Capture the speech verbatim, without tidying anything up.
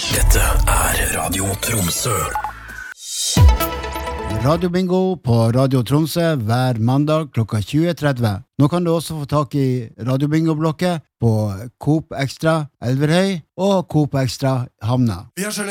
Dette er Radio Tromsø. Radio Bingo på Radio Tromsø hver mandag klokka tjue tretti. Nå kan du også få tak i Radio Bingo-blokket på Coop Extra Elverhøy og Coop Extra Hamna.